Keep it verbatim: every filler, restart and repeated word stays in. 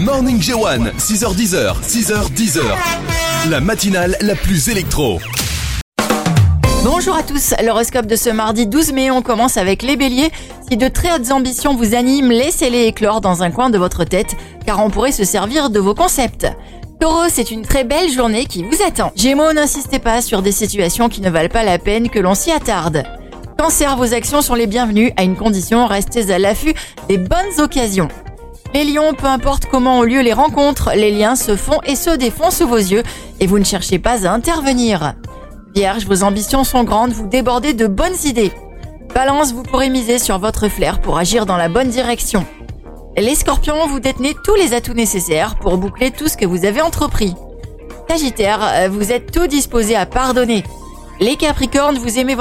Morning J un, six heures dix, six heures dix. La matinale la plus électro. Bonjour à tous, l'horoscope de ce mardi douze mai, on commence avec les béliers. Si de très hautes ambitions vous animent, laissez-les éclore dans un coin de votre tête, car on pourrait se servir de vos concepts. Taureau, c'est une très belle journée qui vous attend. Gémeaux, n'insistez pas sur des situations qui ne valent pas la peine que l'on s'y attarde. Cancer, vos actions sont les bienvenues, à une condition, restez à l'affût des bonnes occasions. Les lions, peu importe comment ont lieu les rencontres, les liens se font et se défont sous vos yeux, et vous ne cherchez pas à intervenir. Vierge, vos ambitions sont grandes, vous débordez de bonnes idées. Balance, vous pourrez miser sur votre flair pour agir dans la bonne direction. Les scorpions, vous détenez tous les atouts nécessaires pour boucler tout ce que vous avez entrepris. Sagittaire, vous êtes tout disposé à pardonner. Les capricornes, vous aimez votre